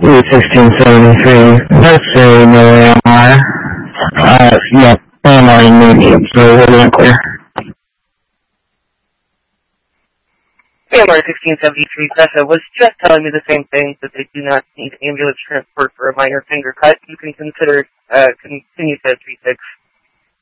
1673. Let's say no AMR. Yeah, AMR in medium, so we're not clear. AMR 1673 Sasha was just telling me the same thing, that they do not need ambulance transport for a minor finger cut. You can continue to 36.